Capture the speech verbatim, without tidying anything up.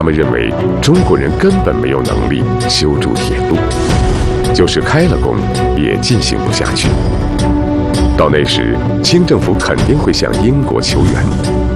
他们认为中国人根本没有能力修筑铁路，就是开了工也进行不下去。到那时，清政府肯定会向英国求援。